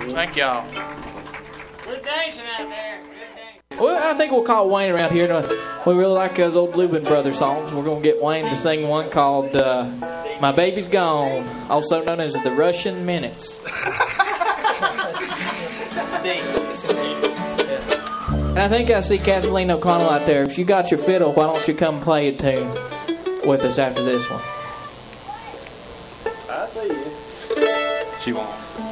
Thank y'all. Good dancing out there. Good dancing. Well, I think we'll call Wayne around here. We really like those old Lubin Brothers songs. We're going to get Wayne to sing one called My Baby's Gone, also known as the Russian Minutes. And I think I see Kathleen O'Connell out there. If you got your fiddle, why don't you come play a tune with us after this one? I see you. She won't.